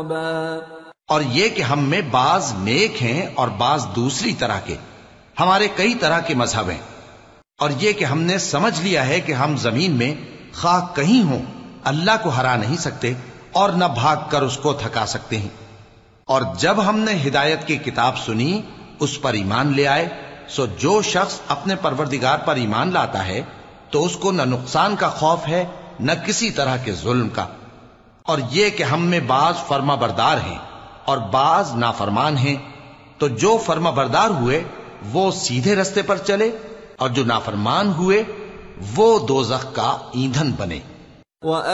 और ये कि हम में बाज नेक हैं और बाज दूसरी तरह के, हमारे कई तरह के मजहब हैं। और ये कि हमने समझ लिया है कि हम जमीन में खा कहीं हों अल्लाह को हरा नहीं सकते और न भाग कर उसको थका सकते हैं। और जब हमने हिदायत की किताब सुनी उस पर ईमान ले आए, सो जो शख्स अपने परवरदिगार पर ईमान लाता है तो उसको न नुकसान का खौफ है न किसी तरह के जुल्म का। और ये कि हम में बाज फर्मा बरदार हैं और बाज नाफरमान हैं, तो जो फर्मा बरदार हुए वो सीधे रास्ते पर चले और जो नाफरमान हुए वो दोज़ख का ईंधन बने।